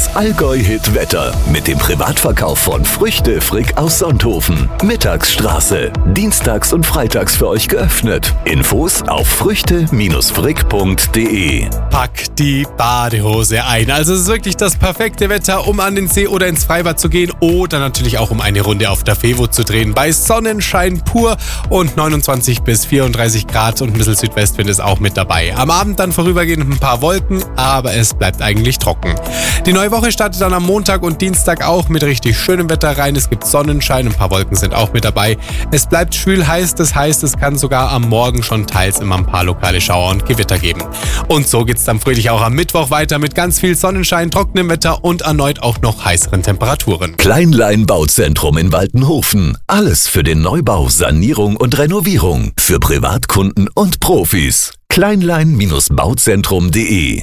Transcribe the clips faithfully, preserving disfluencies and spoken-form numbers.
Das Allgäu-Hit-Wetter mit dem Privatverkauf von Früchte Frick aus Sonthofen. Mittagsstraße. Dienstags und freitags für euch geöffnet. Infos auf früchte frick punkt de. Pack die Badehose ein. Also es ist wirklich das perfekte Wetter, um an den See oder ins Freibad zu gehen oder natürlich auch um eine Runde auf der Fevo zu drehen. Bei Sonnenschein pur und neunundzwanzig bis vierunddreißig Grad und ein bisschen Südwestwind ist auch mit dabei. Am Abend dann vorübergehend ein paar Wolken, aber es bleibt eigentlich trocken. Die neue Woche startet dann am Montag und Dienstag auch mit richtig schönem Wetter rein. Es gibt Sonnenschein, ein paar Wolken sind auch mit dabei. Es bleibt schwül heiß, das heißt, es kann sogar am Morgen schon teils immer ein paar lokale Schauer und Gewitter geben. Und so geht's dann fröhlich auch am Mittwoch weiter mit ganz viel Sonnenschein, trockenem Wetter und erneut auch noch heißeren Temperaturen. Kleinlein Bauzentrum in Waltenhofen. Alles für den Neubau, Sanierung und Renovierung. Für Privatkunden und Profis. kleinlein bauzentrum punkt de.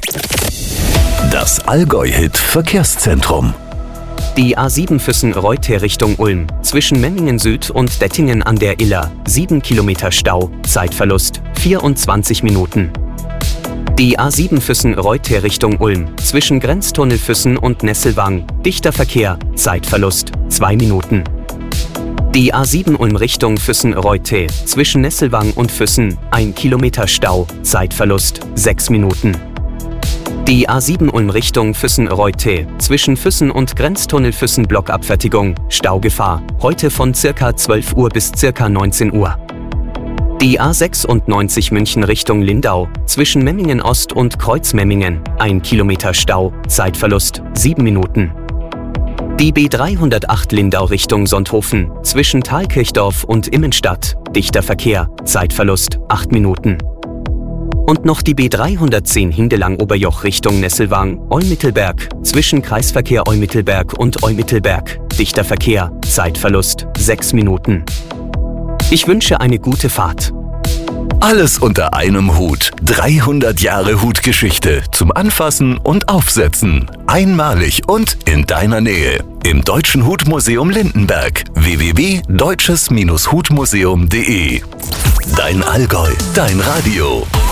Das Allgäu-Hit Verkehrszentrum. Die A sieben Füssen-Reute Richtung Ulm, zwischen Memmingen Süd und Dettingen an der Iller, sieben Kilometer Stau, Zeitverlust, vierundzwanzig Minuten. Die A sieben Füssen-Reute Richtung Ulm, zwischen Grenztunnel Füssen und Nesselwang, dichter Verkehr, Zeitverlust, zwei Minuten. Die A sieben Ulm Richtung Füssen-Reute, zwischen Nesselwang und Füssen, ein Kilometer Stau, Zeitverlust, sechs Minuten. Die A sieben Ulm Richtung Füssen-Reute, zwischen Füssen und Grenztunnel Füssen Blockabfertigung, Staugefahr, heute von circa zwölf Uhr bis circa neunzehn Uhr. Die A sechsundneunzig München Richtung Lindau, zwischen Memmingen Ost und Kreuzmemmingen, ein Kilometer Stau, Zeitverlust, sieben Minuten. Die B dreihundertacht Lindau Richtung Sonthofen, zwischen Thalkirchdorf und Immenstadt, dichter Verkehr, Zeitverlust, acht Minuten. Und noch die B dreihundertzehn Hindelang-Oberjoch Richtung Nesselwang, Olmittelberg, zwischen Kreisverkehr Olmittelberg und Olmittelberg, dichter Verkehr, Zeitverlust, sechs Minuten. Ich wünsche eine gute Fahrt. Alles unter einem Hut. dreihundert Jahre Hutgeschichte zum Anfassen und Aufsetzen. Einmalig und in deiner Nähe. Im Deutschen Hutmuseum Lindenberg. w w w punkt deutsches Hutmuseum punkt de. Dein Allgäu, dein Radio.